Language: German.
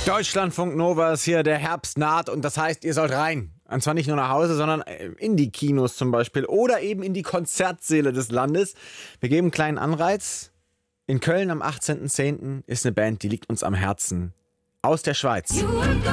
Deutschlandfunk Nova ist hier, der Herbst naht und das heißt, ihr sollt rein. Und zwar nicht nur nach Hause, sondern in die Kinos zum Beispiel oder eben in die Konzertsäle des Landes. Wir geben einen kleinen Anreiz. In Köln am 18.10. ist eine Band, die liegt uns am Herzen. Aus der Schweiz.